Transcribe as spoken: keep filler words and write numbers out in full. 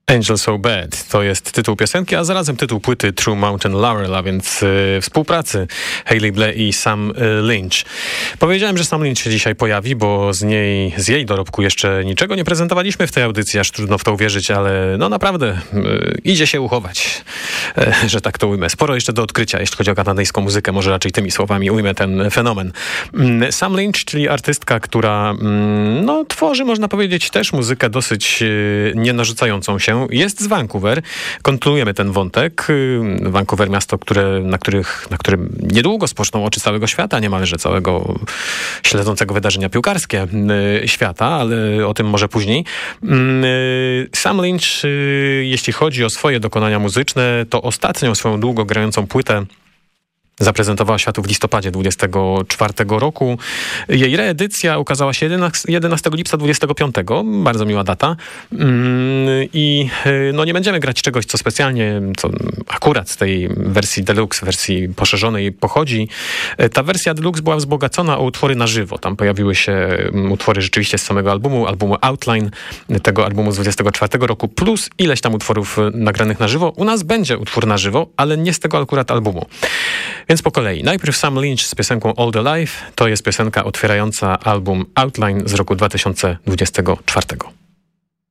Angel So Bad to jest tytuł piosenki, a zarazem tytuł płyty True Mountain Laurel, a więc y, współpracy Hayley Ble i Sam y, Lynch. Powiedziałem, że Sam Lynch się dzisiaj pojawi, bo z niej, z jej dorobku jeszcze niczego nie prezentowaliśmy w tej audycji, aż trudno w to uwierzyć, ale no naprawdę y, idzie się uchować, y, że tak to ujmę. Sporo jeszcze do odkrycia, jeśli chodzi o kanadyjską muzykę, może raczej tymi słowami ujmę ten fenomen. Y, Sam Lynch, czyli artystka, która y, no, tworzy, można powiedzieć, też muzykę dosyć y, nienarzucającą się. Jest z Vancouver. Kontynuujemy ten wątek. Vancouver, miasto, które, na, których, na którym niedługo spoczną oczy całego świata, niemalże całego śledzącego wydarzenia piłkarskie świata, ale o tym może później. Sam Lynch, jeśli chodzi o swoje dokonania muzyczne, to ostatnią swoją długo grającą płytę zaprezentowała światu w listopadzie dwudziestego czwartego roku. Jej reedycja ukazała się jedenastego lipca dwudziestego piątego. Bardzo miła data. I no nie będziemy grać czegoś, co specjalnie, co akurat z tej wersji deluxe, wersji poszerzonej pochodzi. Ta wersja deluxe była wzbogacona o utwory na żywo. Tam pojawiły się utwory rzeczywiście z samego albumu, albumu Outline, tego albumu z dwudziestego czwartego roku, plus ileś tam utworów nagranych na żywo. U nas będzie utwór na żywo, ale nie z tego akurat albumu. Więc po kolei. Najpierw Sam Lynch z piosenką All the Life. To jest piosenka otwierająca album Outline z roku dwa tysiące dwudziestego czwartego.